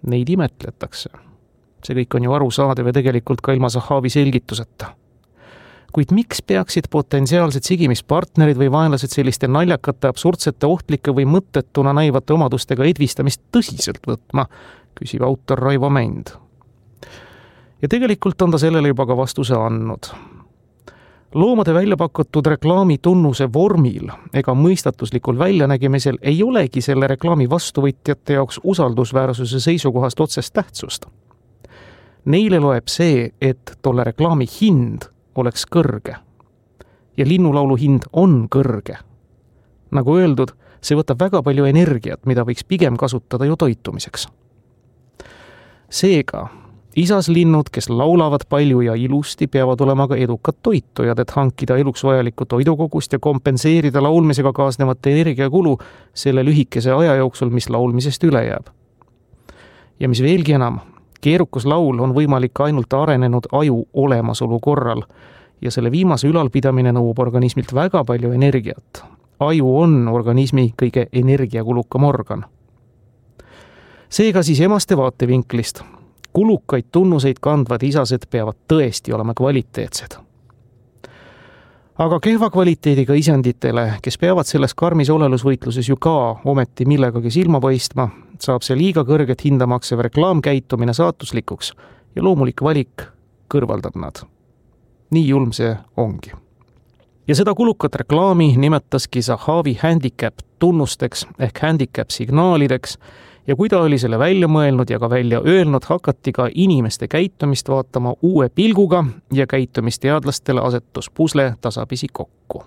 Neid imetletakse. See kõik on ju arusaadav ja tegelikult ka ilma Zahavi selgituseta. Kuid miks peaksid potentsiaalsed sigimispartnerid või vaenlased selliste naljakate, absurdsete, ohtlike või mõttetuna näivate omadustega edvistamist tõsiselt võtma, küsib autor Raivo Mänd. Ja tegelikult on ta sellele juba ka vastuse andnud. Loomade välja pakutud reklaami tunnuse vormil ega mõistatuslikul väljanägemisel ei olegi selle reklaami vastuvõtjate jaoks usaldusväärsuse seisukohast otsest tähtsust. Neile loeb see, et tolle reklaami hind oleks kõrge. Ja linnulaulu hind on kõrge. Nagu öeldud, see võtab väga palju energiat, mida võiks pigem kasutada ju toitumiseks. Seega, isaslinnud, kes laulavad palju ja ilusti, peavad olema ka edukad toitujad, et hankida eluks vajalikku toidukogust ja kompenseerida laulmisega kaasnevate energiakulu selle lühikese aja jooksul, mis laulmisest üle jääb. Ja mis veelgi enam, keerukas laul on võimalik ainult arenenud aju olemasolu korral ja selle viimase ülalpidamine nõuab organismilt väga palju energiat. Aju on organismi kõige energiakulukam organ. Seega siis emaste vaatevinklist. Kulukaid tunnuseid kandvad isased peavad tõesti olema kvaliteetsed. Aga kehva kvaliteediga isenditele, kes peavad selles karmis olelusvõitluses ju ka ometi millegagi silma paistma, saab see liiga kõrget hindamaksev reklaamkäitumine saatuslikuks ja loomulik valik kõrvaldab nad. Nii julm see ongi. Ja seda kulukat reklaami nimetaski Zahavi handicap tunnusteks ehk handicap signaalideks ja kui ta oli selle välja mõelnud ja ka välja öelnud, hakati ka inimeste käitumist vaatama uue pilguga ja käitumisteadlastele asetus pusle tasapisi kokku.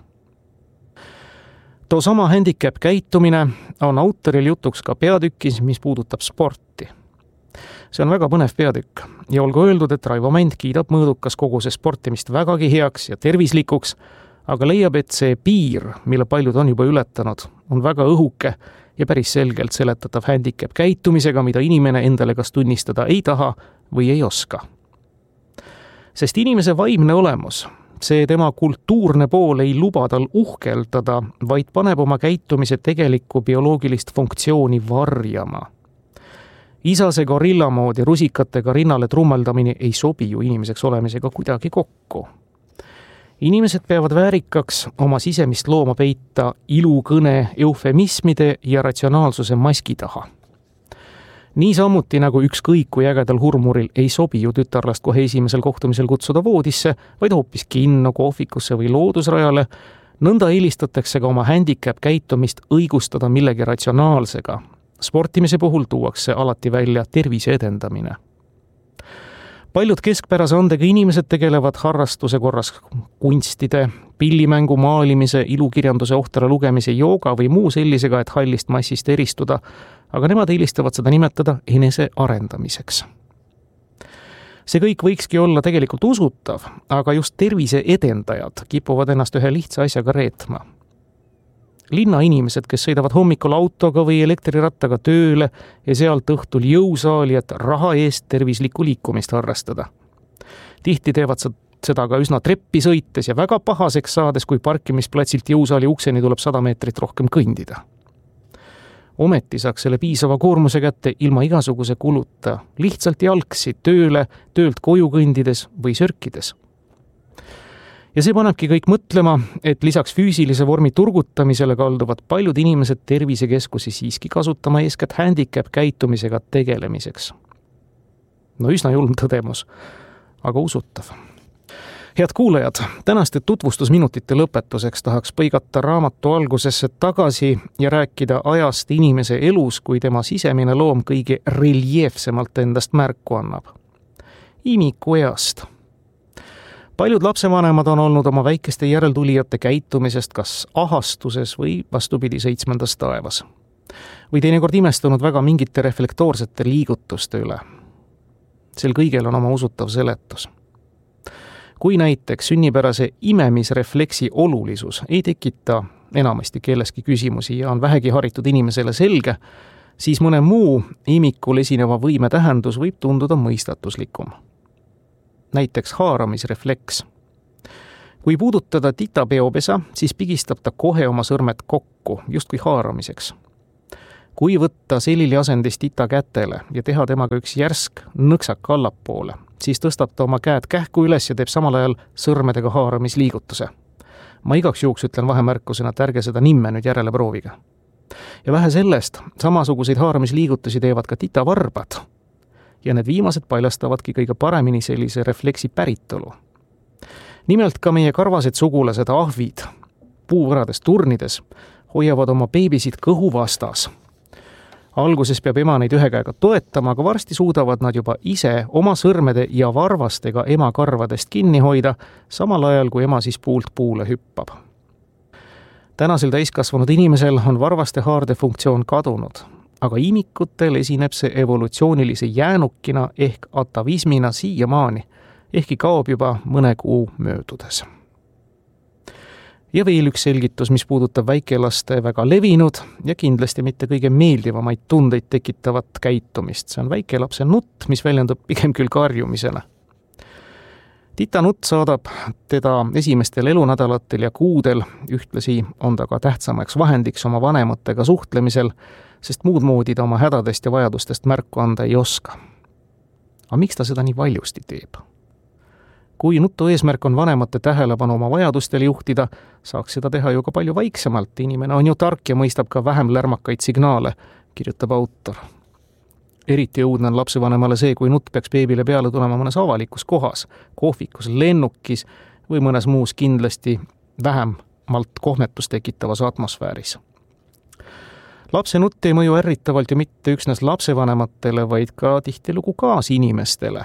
Too sama handicap käitumine on autoril jutuks ka peatükis, mis puudutab sporti. See on väga põnev peatükk ja olgu öeldud, et Raivo Mänd kiidab mõõdukas koguse sportimist vägagi heaks ja tervislikuks, aga leiab, et see piir, mille paljud on juba ületanud, on väga õhuke ja päris selgelt seletatav handicap käitumisega, mida inimene endale kas tunnistada ei taha või ei oska. Sest inimese vaimne olemus, see tema kultuurne pool ei luba tal uhkeldada, vaid paneb oma käitumise tegelikku bioloogilist funktsiooni varjama. Isase gorilla moodi rusikatega rinnale trummeldamine ei sobi ju inimeseks olemisega kuidagi kokku. Inimesed peavad väärikaks oma sisemist looma peita ilukõne, eufemismide ja ratsionaalsuse maski taha. Nii samuti nagu ükskõik kui ägedal hurmuril ei sobi ju tütarlast kohe esimesel kohtumisel kutsuda voodisse, vaid hoopis kinno, kohvikusse või loodusrajale, nõnda eelistatakse ka oma handicap käitumist õigustada millegi ratsionaalsega. Sportimise puhul tuuakse alati välja tervise edendamine. Paljud keskpärase andega inimesed tegelevad harrastuse korras kunstide, pillimängu, maalimise, ilukirjanduse ohtra lugemise, jooga või muu sellisega, et hallist massist eristuda, aga nemad eelistavad seda nimetada enese arendamiseks. See kõik võikski olla tegelikult usutav, aga just tervise edendajad kipuvad ennast ühe lihtsa asjaga reetma. Linnainimesed, kes sõidavad hommikul autoga või elektrirattaga tööle ja sealt õhtul jõusaali, et raha eest tervislikku liikumist harrastada. Tihti teevad seda ka üsna treppi sõites ja väga pahaseks saades, kui parkimisplatsilt jõusaali ukseni tuleb 100 meetrit rohkem kõndida. Ometi saaks selle piisava koormuse kätte ilma igasuguse kuluta, lihtsalt jalgsi tööle, töölt koju kõndides või sörkides. Ja see panebki kõik mõtlema, et lisaks füüsilise vormi turgutamisele kalduvad paljud inimesed tervisekeskusi siiski kasutama eeskätt handicap käitumisega tegelemiseks. No üsna julm tõdemus, aga usutav. Head kuulajad, tänaste tutvustusminutite lõpetuseks tahaks põigata raamatu algusesse tagasi ja rääkida ajast inimese elus, kui tema sisemine loom kõige reljeefsemalt endast märku annab. Imiku east. Paljud lapsevanemad on olnud oma väikeste järeltulijate käitumisest kas ahastuses või vastupidi 7. taevas. Või teinekord imestunud väga mingite reflektoorsete liigutuste üle. Sel kõigel on oma usutav seletus. Kui näiteks sünnipärase imemisrefleksi olulisus ei tekita enamasti kelleski küsimusi ja on vähegi haritud inimesele selge, siis mõne muu imikul esineva võime tähendus võib tunduda mõistatuslikum. Näiteks haaramisrefleks. Kui puudutada tita peopesa, siis pigistab ta kohe oma sõrmed kokku, justkui haaramiseks. kui võtta selili asendist tita kätele ja teha temaga üks järsk nõksak allapoole, siis tõstab ta oma käed kähku üles ja teeb samal ajal sõrmedega haaramisliigutuse. Ma igaks juhuks ütlen vahemärkusena, et ärge seda nimme nüüd järele proovige. Ja vähe sellest, samasuguseid haaramisliigutusi teevad ka titavarbad. Ja need viimased paljastavadki kõige paremini sellise refleksi päritolu. Nimelt ka meie karvased sugulased ahvid puuvõrades turnides hoiavad oma beebisid kõhu vastas. Alguses peab ema neid ühe käega toetama, aga varsti suudavad nad juba ise oma sõrmede ja varvastega ema karvadest kinni hoida, samal ajal kui ema siis puult puule hüppab. Tänasel täiskasvanud inimesel on varvaste haarde funktsioon kadunud, aga imikutel esineb see evolutsioonilise jäänukina ehk atavismina siiamaani, ehkki kaob juba mõne kuu möödudes. Ja veel üks selgitus, mis puudutab väikelaste väga levinud ja kindlasti mitte kõige meeldivamaid tundeid tekitavat käitumist. See on väikelapse nutt, mis väljendub pigem küll karjumisena. Tita nutt saadab teda esimestel elunädalatel ja kuudel, ühtlasi on ta ka tähtsamaks vahendiks oma vanematega suhtlemisel, sest muud moodi ta oma hädadest ja vajadustest märku anda ei oska. Aga miks ta seda nii valjusti teeb? Kui nutu eesmärk on vanemate tähelepanu oma vajadustele juhtida, saaks seda teha ju ka palju vaiksemalt. Inimene on ju tark ja mõistab ka vähem lärmakaid signaale, kirjutab autor. Eriti õudne on lapsevanemale see, kui nutt peaks beebile peale tulema mõnes avalikus kohas, kohvikus, lennukis või mõnes muus kindlasti vähemalt kohmetust tekitavas atmosfääris. Lapse nutt ei mõju ärritavalt ju mitte üksnes lapsevanematele, vaid ka tihtilugu kaasinimestele.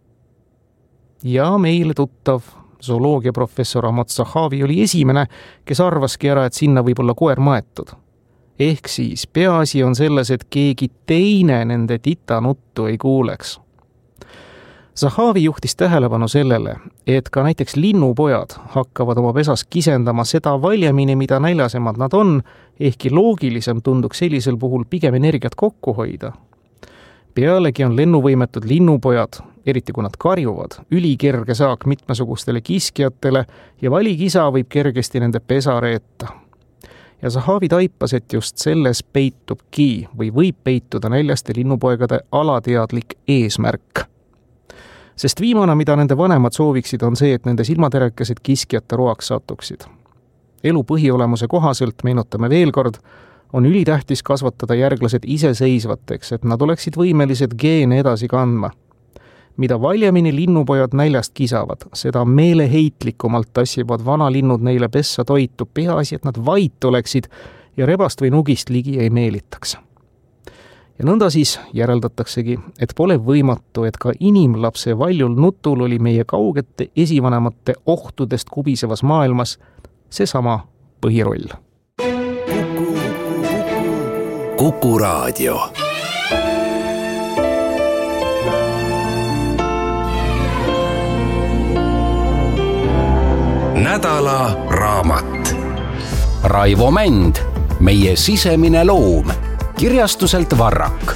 Ja meile tuttav zooloogiaprofessor Ahmad Zahavi oli esimene, kes arvaski ära, et sinna võib olla koer maetud. Ehk siis peaasi on selles, et keegi teine nende tita nuttu ei kuuleks. Zahavi juhtis tähelepanu sellele, et ka näiteks linnupojad hakkavad oma pesas kisendama seda valjemini, mida näljasemad nad on, ehkki loogilisem tunduks sellisel puhul pigem energiat kokku hoida. Pealegi on lennuvõimetud linnupojad, eriti kui nad karjuvad, ülikerge saak mitmesugustele kiskjatele ja valikisa võib kergesti nende pesa reeta. Ja Zahavi taipas, et just selles peitubki või võib peituda näljaste linnupoegade alateadlik eesmärk. Sest viimane, mida nende vanemad sooviksid, on see, et nende silmaterekesed kiskjate roaks satuksid. Elu põhiolemuse kohaselt, meenutame veel kord, on ülitähtis kasvatada järglased iseseisvateks, et nad oleksid võimelised geene edasi kandma. Mida valjemini linnupojad näljast kisavad, seda meeleheitlikumalt tassivad vanalinnud neile pessa toitu, peaasi, et nad vait oleksid ja rebast või nugist ligi ei meelitaks. Ja nõnda siis järeldataksegi, et pole võimatu, et ka inimlapse valjul nutul oli meie kaugete esivanemate ohtudest kubisevas maailmas seesama põhiroll. Kuku Raadio. Nädala raamat. Raivo Mänd, meie sisemine loom. Kirjastuselt Varrak.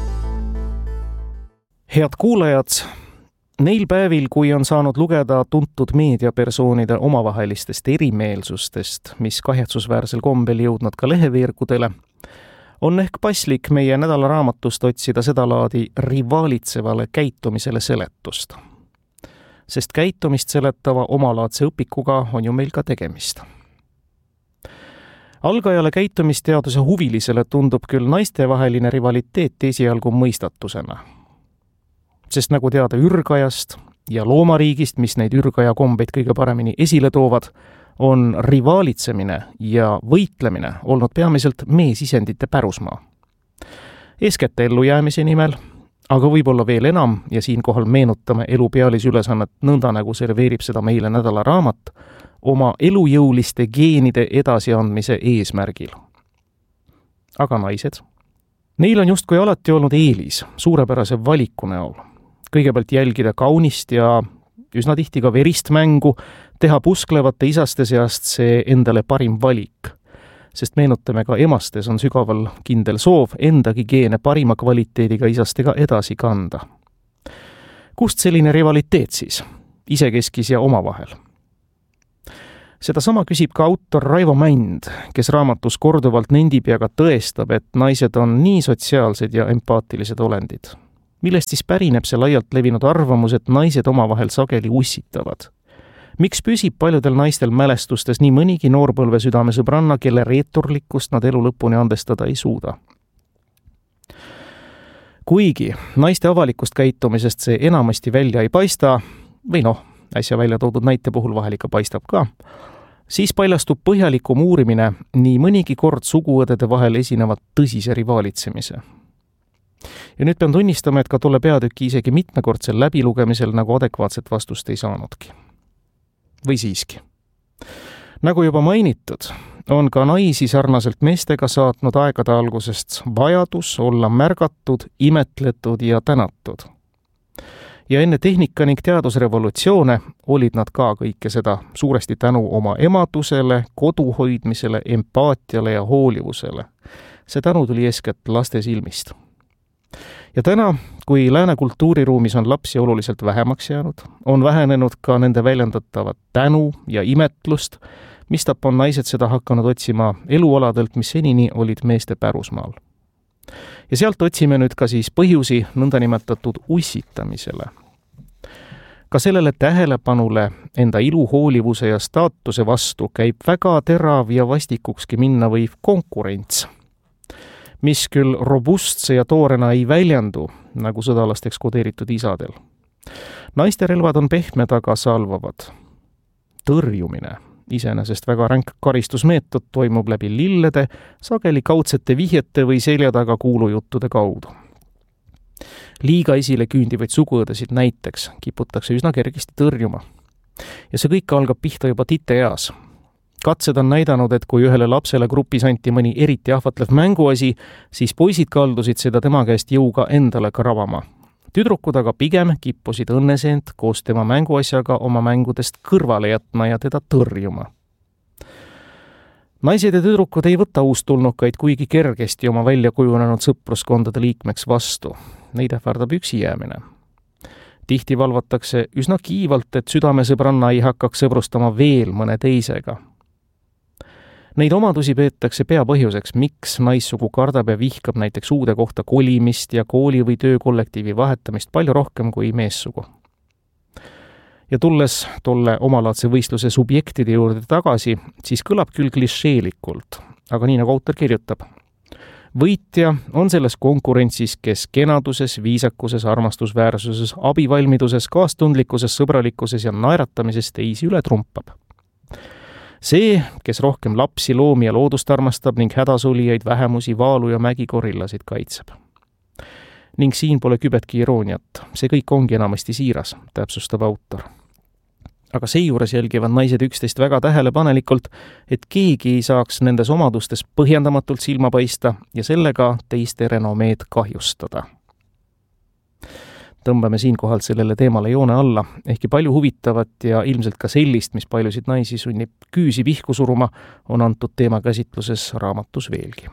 Head kuulajad, neil päevil, kui on saanud lugeda tuntud meediapersoonide omavahelistest erimeelsustest, mis kahetsusväärsel kombel jõudnud ka leheveergudele, on ehk paslik meie nädalaraamatust otsida sedalaadi rivaalitsevale käitumisele seletust. Sest käitumist seletava omalaadse õpikuga on ju meil ka tegemist. Algajale käitumisteaduse huvilisele tundub küll naistevaheline rivaliteet esialgu mõistatusena. Sest nagu teada ürgajast ja loomariigist, mis neid ürgaja kombeid kõige paremini esile toovad, on rivalitsemine ja võitlemine olnud peamiselt meesisendite pärusmaa. Eeskätt ellujäämise nimel, aga võib-olla veel enam, ja siinkohal meenutame elu pealisülesannet nõnda, nagu serveerib seda meile nädalaraamat, oma elujõuliste geenide edasiandmise eesmärgil. Aga naised? Neil on justkui alati olnud eelis suurepärase valiku näol. Kõigepealt jälgida kaunist ja üsna tihti ka verist mängu, teha pusklevate isaste seast see endale parim valik. Sest meenutame ka emastes on sügaval kindel soov endagi geene parima kvaliteediga isastega edasi kanda. Kust selline rivaliteet siis? Isekeskis ja omavahel. Seda sama küsib ka autor Raivo Mänd, kes raamatus korduvalt nendib ja ka tõestab, et naised on nii sotsiaalsed ja empaatilised olendid. Millest siis pärineb see laialt levinud arvamus, et naised omavahel sageli ussitavad? Miks püsib paljudel naistel mälestustes nii mõnigi noorpõlve südamesõbranna, kelle reeturlikkust nad elu lõpuni andestada ei suuda? Kuigi naiste avalikust käitumisest see enamasti välja ei paista, või äsja välja toodud näite puhul vahel ikka paistab ka, siis paljastub põhjalikum uurimine nii mõnigi kord suguõdede vahel esinevat tõsise rivaalitsemise. Ja nüüd pean tunnistama, et ka tolle peatüki isegi mitmekordsel läbilugemisel nagu adekvaatset vastust ei saanudki. Või siiski. Nagu juba mainitud, on ka naisi sarnaselt meestega saatnud aegade algusest vajadus olla märgatud, imetletud ja tänatud. Ja enne tehnika ning teadusrevolutsioone olid nad ka kõike seda suuresti tänu oma emadusele, koduhoidmisele, empaatiale ja hoolivusele. See tänu tuli eeskätt laste silmist. Ja täna, kui lääne kultuuriruumis on lapsi oluliselt vähemaks jäänud, on vähenenud ka nende väljendatavat tänu ja imetlust, mistap on naised seda hakanud otsima elualadelt, mis senini olid meeste pärusmaal. Ja sealt otsime nüüd ka siis põhjusi nõndanimetatud ussitamisele. Ka sellele tähelepanule enda iluhoolivuse ja staatuse vastu käib väga terav ja vastikukski minna võiv konkurents, mis küll robustse ja toorena ei väljendu, nagu sõdalasteks kodeeritud isadel. Naiste relvad on pehmed, aga salvavad. Tõrjumine, iseenesest väga ränk karistusmeetod, toimub läbi lillede, sageli kaudsete vihjete või selja taga kuulujuttude kaudu. Liiga esile küündivaid suguõdesid näiteks kiputakse üsna kergesti tõrjuma. Ja see kõik algab pihta juba titeeas. Katsed on näidanud, et kui ühele lapsele grupis anti mõni eriti ahvatlev mänguasi, siis poisid kaldusid seda tema käest jõuga endale kravama. Tüdrukud aga pigem kippusid õnneseent koos tema mänguasjaga oma mängudest kõrvale jätma ja teda tõrjuma. Naised ja tüdrukud ei võta uustulnukaid kuigi kergesti oma välja kujunenud sõpruskondade liikmeks vastu. Neid ähvardab üksi jäämine. Tihti valvatakse üsna kiivalt, et südamesõbranna ei hakkaks sõbrustama veel mõne teisega. Neid omadusi peetakse peapõhjuseks, miks naissugu kardab ja vihkab näiteks uude kohta kolimist ja kooli või töökollektiivi vahetamist palju rohkem kui meessugu. Ja tulles tolle omalaadse võistluse subjektide juurde tagasi, siis kõlab küll klišeelikult, aga nii nagu autor kirjutab. Võitja on selles konkurentsis, kes kenaduses, viisakuses, armastusväärsuses, abivalmiduses, kaastundlikkuses, sõbralikkuses ja naeratamises teisi üle trumpab. See, kes rohkem lapsi, loomi ja loodust armastab ning hädasulijaid, vähemusi, vaalu ja mägikorillasid kaitseb. Ning siin pole kübetki irooniat, see kõik ongi enamasti siiras, täpsustab autor. Aga seejuures jälgivad naised üksteist väga tähelepanelikult, et keegi ei saaks nendes omadustes põhjendamatult silma paista ja sellega teiste renomeed kahjustada. Tõmbame siinkohal sellele teemale joone alla, ehkki palju huvitavat ja ilmselt ka sellist, mis paljusid naisi sunnib küüsi pihku suruma, on antud teema käsitluses raamatus veelgi.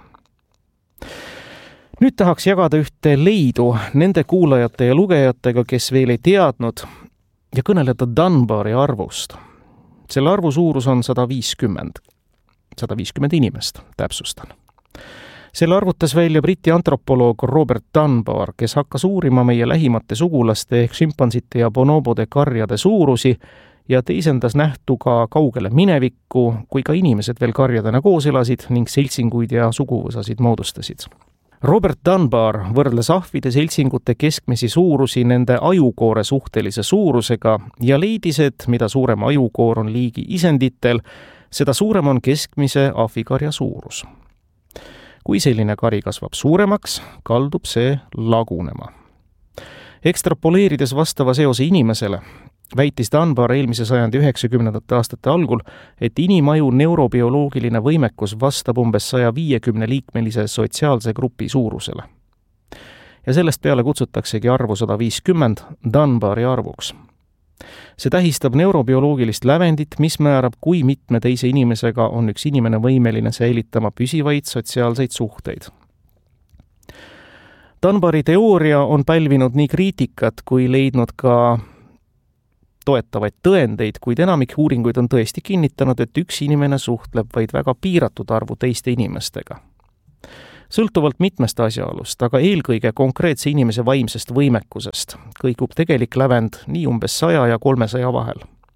Nüüd tahaks jagada ühte leidu nende kuulajate ja lugejatega, kes veel ei teadnud, ja kõneleda Dunbari arvust. Selle arvu suurus on 150 inimest, täpsustan. Selle arvutas välja Briti antropoloog Robert Dunbar, kes hakkas uurima meie lähimate sugulaste ehk šimpanzite ja bonobode karjade suurusi ja teisendas nähtu ka kaugele minevikku, kui ka inimesed veel karjadena koos elasid ning seltsinguid ja suguvõsasid moodustasid. Robert Dunbar võrdles ahvide seltsingute keskmisi suurusi nende ajukoore suhtelise suurusega ja leidis, et mida suurem ajukoor on liigi isenditel, seda suurem on keskmise ahvikarja suurus. Kui selline kari kasvab suuremaks, kaldub see lagunema. Ekstrapoleerides vastava seose inimesele, väitis Dunbar eelmise sajandi 90. aastate algul, et inimaju neurobioloogiline võimekus vastab umbes 150 liikmelise sotsiaalse grupi suurusele. Ja sellest peale kutsutaksegi arvu 150 Dunbari arvuks. See tähistab neurobioloogilist lävendit, mis määrab, kui mitme teise inimesega on üks inimene võimeline säilitama püsivaid sotsiaalseid suhteid. Dunbari teooria on pälvinud nii kriitikat kui leidnud ka toetavaid tõendeid, kuid enamik uuringuid on tõesti kinnitanud, et üks inimene suhtleb vaid väga piiratud arvu teiste inimestega. Sõltuvalt mitmest asjaolust, aga eelkõige konkreetse inimese vaimsest võimekusest, kõigub tegelik lävend nii umbes 100 ja 300 vahel.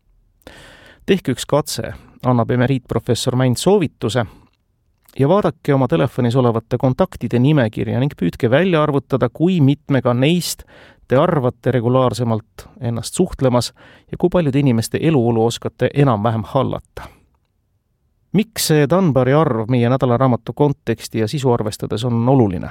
Tehke üks katse, annab emeriitprofessor Mänd soovituse ja vaadake oma telefonis olevate kontaktide nimekirja ning püüdke välja arvutada, kui mitmega neist te arvate regulaarsemalt ennast suhtlemas ja kui paljude inimeste eluolu oskate enam-vähem hallata. Miks see Dunbari arv meie nädalaraamatu konteksti ja sisu arvestades on oluline?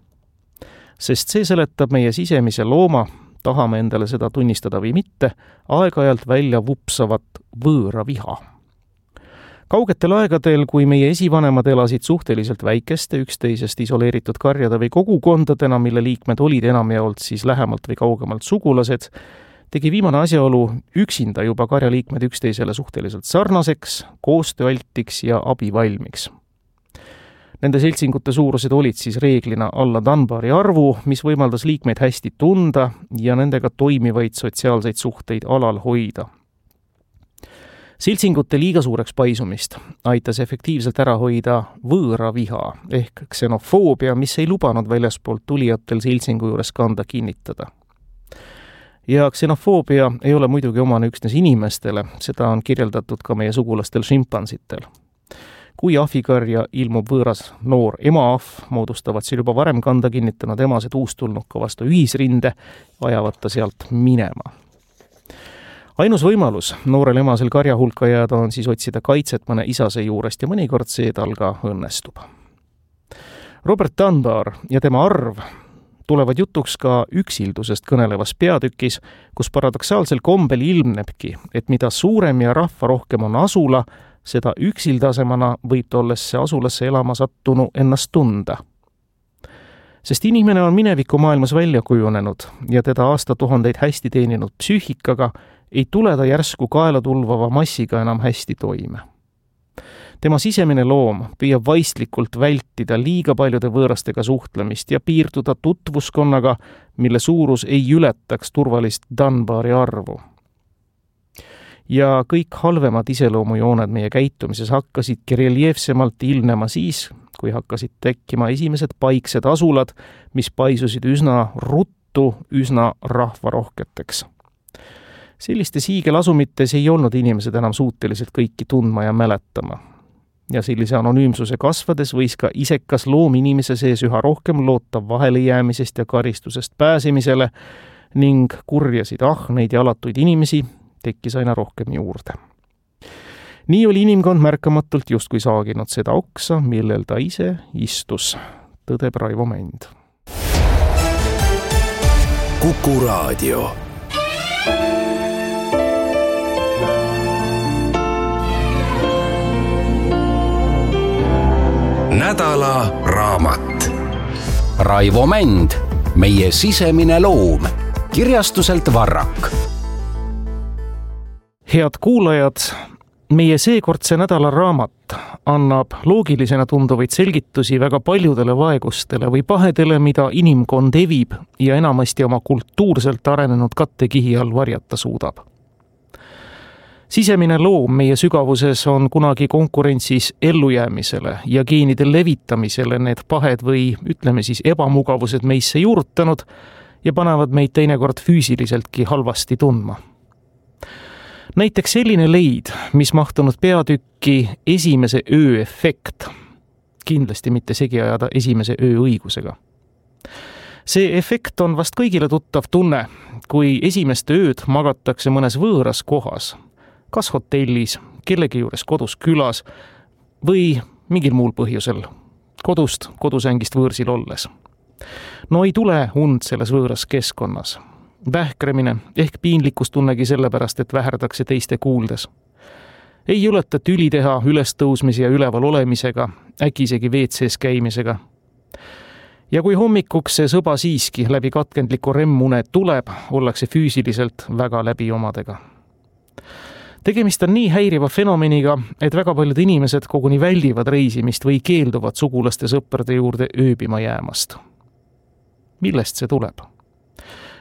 Sest see seletab meie sisemise looma, tahame endale seda tunnistada või mitte, aeg-ajalt välja vupsavat võõra viha. Kaugetel aegadel, kui meie esivanemad elasid suhteliselt väikeste, üksteisest isoleeritud karjade või kogukondadena, mille liikmed olid enamjaolt siis lähemalt või kaugemalt sugulased, tegi viimane asjaolu üksinda juba karjaliikmed üksteisele suhteliselt sarnaseks, koostööaltiks ja abivalmiks. Nende seltsingute suurused olid siis reeglina alla Dunbari arvu, mis võimaldas liikmeid hästi tunda ja nendega toimivaid sotsiaalseid suhteid alal hoida. Seltsingute liiga suureks paisumist aitas efektiivselt ära hoida võõra viha ehk ksenofoobia, mis ei lubanud väljaspoolt tulijatel seltsingu juures kanda kinnitada. Ja ksenofoobia ei ole muidugi omane üksnes inimestele, seda on kirjeldatud ka meie sugulastel šimpansitel. Kui ahvikarja ilmub võõras noor emaahv, moodustavad seal juba varem kanda kinnitanud emased uustulnuka vastu ühisrinde, ajavad ta sealt minema. Ainus võimalus noorel emasel karja hulka jääda on siis otsida kaitset mõne isase juurest ja mõnikord see tal ka õnnestub. Robert Dunbar ja tema arv tulevad jutuks ka üksildusest kõnelevas peatükis, kus paradoksaalsel kombel ilmnebki, et mida suurem ja rahva rohkem on asula, seda üksildasemana võib tollesse asulasse elama sattunu ennast tunda. Sest inimene on mineviku maailmas välja kujunenud ja teda aastatuhandeid hästi teeninud psüühikaga ei tule ta järsku kaela tulvava massiga enam hästi toime. Tema sisemine loom püüab vaistlikult vältida liiga paljude võõrastega suhtlemist ja piirduda tutvuskonnaga, mille suurus ei ületaks turvalist Dunbari arvu. Ja kõik halvemad iseloomujooned meie käitumises hakkasidki reljeefsemalt ilmnema siis, kui hakkasid tekkima esimesed paiksed asulad, mis paisusid üsna ruttu, üsna rahvarohketeks. Sellistes hiigelasumites ei olnud inimesed enam suutelised kõiki tundma ja mäletama. Ja sellise anonüümsuse kasvades võis ka isekas loom inimese sees üha rohkem loota vahelejäämisest ja karistusest pääsemisele ning kurjasid ahneid ja alatuid inimesi tekkis aina rohkem juurde. Nii oli inimkond märkamatult justkui saaginud seda oksa, millel ta ise istus, tõdeb Raivo Mänd. Kuku Raadio. Nädala raamat. Raivo Mänd, meie sisemine loom. Kirjastuselt Varrak. Head kuulajad, meie seekordse nädala raamat annab loogilisena tunduvaid selgitusi väga paljudele vaegustele või pahedele, mida inimkond evib ja enamasti oma kultuurselt arenenud kattekihi all varjata suudab. Sisemine loom meie sügavuses on kunagi konkurentsis ellujäämisele ja geenide levitamisele need pahed või ütleme siis ebamugavused meisse juurutanud ja panevad meid teinekord füüsiliseltki halvasti tundma. Näiteks selline leid, mis mahtunud peatükki esimese öö efekt, kindlasti mitte segi ajada esimese öö õigusega. See efekt on vast kõigile tuttav tunne, kui esimest ööd magatakse mõnes võõras kohas, kas hotellis, kellegi juures kodus külas või mingil muul põhjusel kodusängist võõrsil olles. No ei tule und selles võõras keskkonnas. Vähkremine ehk piinlikkus tunnegi sellepärast, et väherdakse teiste kuuldes. Ei juleta tüli teha ülestõusmise ja üleval olemisega, äkki isegi WC-s käimisega. Ja kui hommikuks see sõba siiski läbi katkendliku remmune tuleb, ollakse füüsiliselt väga läbi omadega. Tegemist on nii häiriva fenomeniga, et väga paljud inimesed koguni väldivad reisimist või keelduvad sugulaste sõprade juurde ööbima jäämast. Millest see tuleb?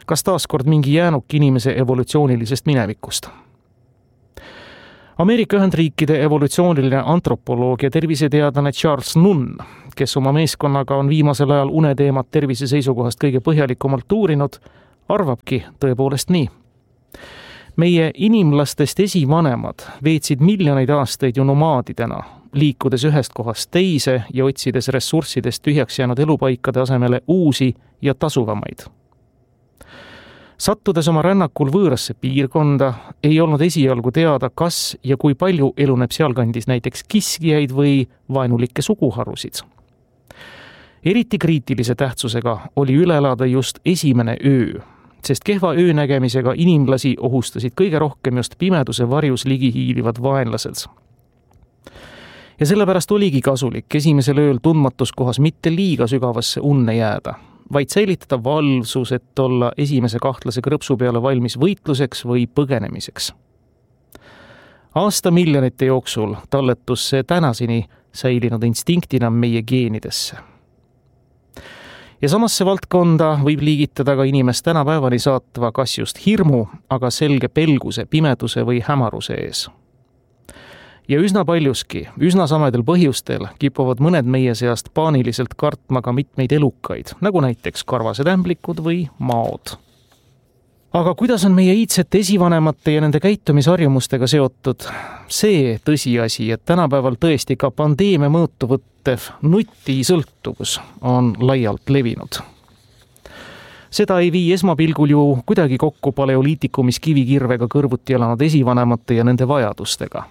kas taaskord mingi jäänuk inimese evolutsioonilisest minevikust? Ameerika Ühendriikide evolutsiooniline antropoloog ja terviseteadlane Charles Nunn, kes oma meeskonnaga on viimasel ajal uneteemat tervise seisukohast kõige põhjalikumalt uurinud, arvabki tõepoolest nii. Meie inimlastest esivanemad veetsid miljoneid aastaid ju nomaadidena, liikudes ühest kohast teise ja otsides ressurssidest tühjaks jäänud elupaikade asemele uusi ja tasuvamaid. Sattudes oma rännakul võõrasse piirkonda, ei olnud esialgu teada, kas ja kui palju eluneb sealkandis näiteks kiskijaid või vaenulikke suguharusid. Eriti kriitilise tähtsusega oli üle elada just esimene öö, sest kehva öönägemisega inimlasi ohustasid kõige rohkem just pimeduse varjus ligihiilivad vaenlased. Ja sellepärast oligi kasulik esimesel ööl tundmatus kohas mitte liiga sügavasse unne jääda, vaid säilitada valvsus, et olla esimese kahtlase krõpsu peale valmis võitluseks või põgenemiseks. Aastamiljonite jooksul talletus see tänaseni säilinud instinktina meie geenidesse. Ja samasse valdkonda võib liigitada ka inimest tänapäevani saatva kas just hirmu, aga selge pelguse, pimeduse või hämaruse ees. Ja üsna paljuski, üsna samadel põhjustel kipuvad mõned meie seast paaniliselt kartma ka mitmeid elukaid, nagu näiteks karvased ämblikud või maod. Aga kuidas on meie iidsete esivanemate ja nende käitumisharjumustega seotud see tõsiasi, et tänapäeval tõesti ka pandeemia mõõtu võttev nutisõltuvus on laialt levinud? Seda ei vii esmapilgul ju kuidagi kokku paleoliitikumis kivikirvega kõrvuti elanud esivanemate ja nende vajadustega.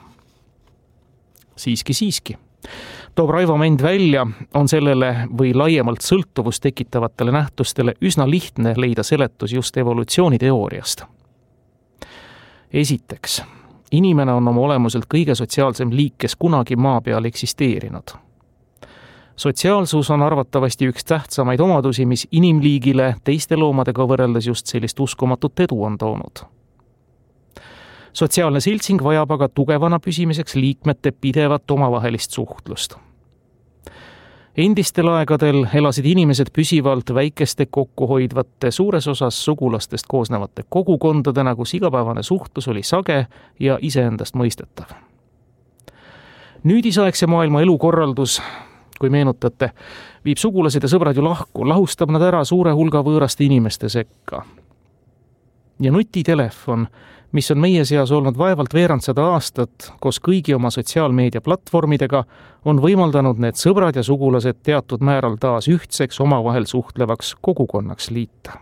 Siiski. Toob Raivo Mänd välja, on sellele või laiemalt sõltuvust tekitavatele nähtustele üsna lihtne leida seletus just evolutsiooniteooriast. Esiteks, inimene on oma olemuselt kõige sotsiaalsem liik, kes kunagi maa peal eksisteerinud. Sotsiaalsus on arvatavasti üks tähtsamaid omadusi, mis inimliigile teiste loomadega võrreldes just sellist uskumatut edu on toonud. Sotsiaalne seltsing vajab aga tugevana püsimiseks liikmete pidevat omavahelist suhtlust. Endistel aegadel elasid inimesed püsivalt väikeste kokkuhoidvate suures osas sugulastest koosnevate kogukondadena, kus igapäevane suhtlus oli sage ja iseendast mõistetav. Nüüdisaegse maailma elukorraldus, kui meenutate, viib sugulased ja sõbrad ju lahku, lahustab nad ära suure hulga võõraste inimeste sekka. Ja nutitelefon, mis on meie seas olnud vaevalt veerand 100 aastat, koos kõigi oma sotsiaalmeedia platvormidega, on võimaldanud need sõbrad ja sugulased teatud määral taas ühtseks omavahel suhtlevaks kogukonnaks liita.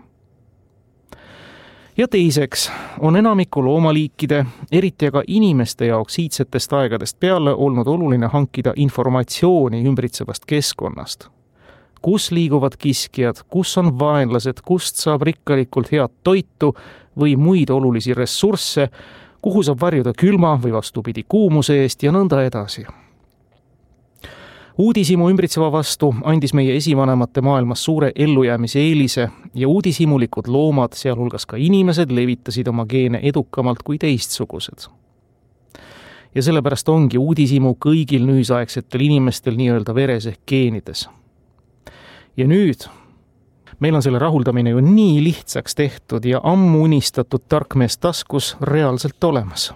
Ja teiseks on enamiku loomaliikide, eriti aga inimeste jaoks iidsetest aegadest peale olnud oluline hankida informatsiooni ümbritsevast keskkonnast. Kus liiguvad kiskjad, kus on vaenlased, kust saab rikkalikult head toitu või muid olulisi ressursse, kuhu saab varjuda külma või vastupidi kuumuse eest ja nõnda edasi. Uudishimu ümbritseva vastu andis meie esivanemate maailmas suure ellujäämise eelise ja uudishimulikud loomad, sealhulgas ka inimesed, levitasid oma geene edukamalt kui teistsugused. Ja sellepärast ongi uudishimu kõigil nüüdisaegsetel inimestel nii-öelda veres ehk geenides. Ja nüüd meil on selle rahuldamine ju nii lihtsaks tehtud ja ammu unistatud tarkmees taskus reaalselt olemas.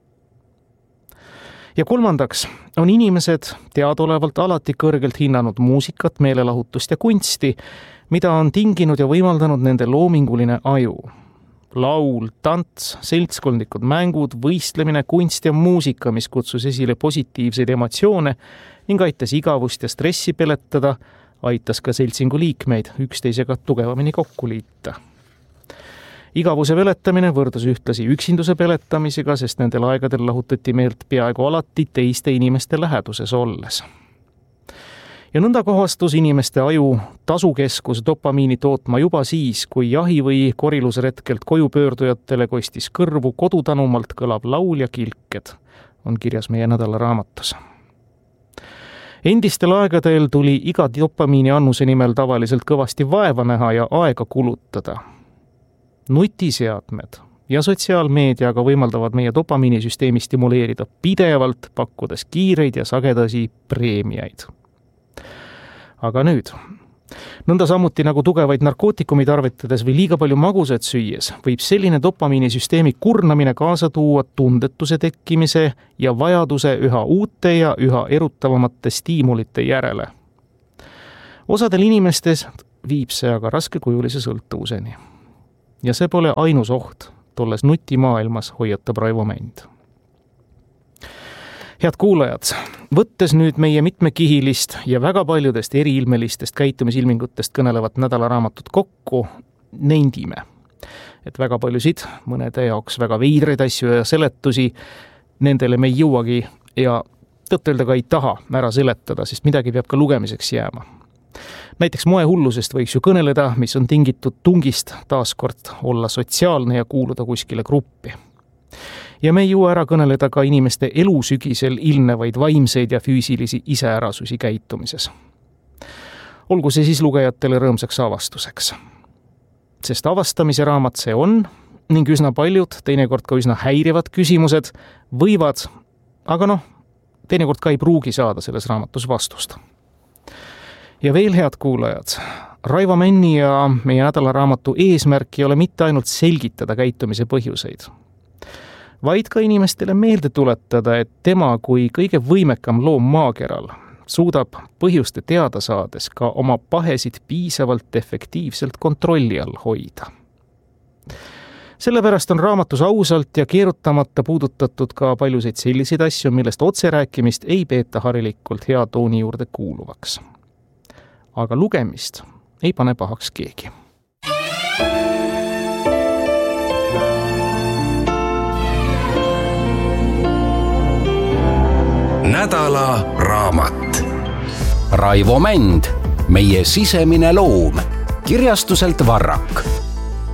Ja kolmandaks on inimesed teadaolevalt alati kõrgelt hinnanud muusikat, meelelahutust ja kunsti, mida on tinginud ja võimaldanud nende loominguline aju. Laul, tants, seltskondlikud mängud, võistlemine, kunst ja muusika, mis kutsus esile positiivseid emotsioone ning aitas igavust ja stressi peletada, aitas ka seltsingu liikmeid üksteisega tugevamini kokku liita. Igavuse peletamine võrdus ühtlasi üksinduse peletamisega, sest nendel aegadel lahutati meelt peaaegu alati teiste inimeste läheduses olles. Ja nõnda kohastus inimeste aju tasukeskus dopamiini tootma juba siis, kui jahi või korilusretkelt koju pöördujatele kostis kõrvu kodutanumalt kõlab laul ja kilked, on kirjas meie nädalaraamatus. Endistel aegadel tuli iga dopamiini annuse nimel tavaliselt kõvasti vaeva näha ja aega kulutada. Nutiseadmed ja sotsiaalmeedia aga võimaldavad meie dopamiinisüsteemi stimuleerida pidevalt, pakkudes kiireid ja sagedasi preemiaid. Aga nüüd, Nõnda samuti nagu tugevaid narkootikumid tarvitades või liiga palju magusat süües võib selline dopamiinisüsteemi kurnamine kaasa tuua tundetuse tekkimise ja vajaduse üha uute ja üha erutavamate stiimulite järele. Osadel inimestes viib see aga raskekujulise sõltuvuseni. Ja see pole ainus oht, tolles nutimaailmas hoiatab Raivo Mänd. Head kuulajad, võttes nüüd meie mitmekihilist ja väga paljudest eriilmelistest käitumisilmingutest kõnelevat nädalaraamatut kokku, nendime, et väga paljusid, mõnede jaoks väga veidraid asju ja seletusi, nendele me ei jõuagi ja tõtt-öelda ka ei taha ära seletada, sest midagi peab ka lugemiseks jääma. Näiteks moehullusest võiks ju kõneleda, mis on tingitud tungist taaskord olla sotsiaalne ja kuuluda kuskile gruppi. Ja me ei jõua ära kõneleda ka inimeste elusügisel ilmnevaid vaimseid ja füüsilisi iseärasusi käitumises. Olgu see siis lugejatele rõõmsaks avastuseks. Sest avastamise raamat see on ning üsna paljud, teinekord ka üsna häirivad küsimused võivad, aga teinekord ka ei pruugi saada selles raamatus vastust. Ja veel, head kuulajad, Raivo Männi ja meie nädalaraamatu eesmärk ei ole mitte ainult selgitada käitumise põhjuseid, vaid ka inimestele meelde tuletada, et tema kui kõige võimekam loom maakeral suudab põhjuste teada saades ka oma pahesid piisavalt efektiivselt kontrolli all hoida. Sellepärast on raamatus ausalt ja keerutamata puudutatud ka paljusid selliseid asju, millest otserääkimist ei peeta harilikult hea tooni juurde kuuluvaks. Aga lugemist ei pane pahaks keegi. Nädala raamat. Raivo Mänd, meie sisemine loom. Kirjastuselt Varrak.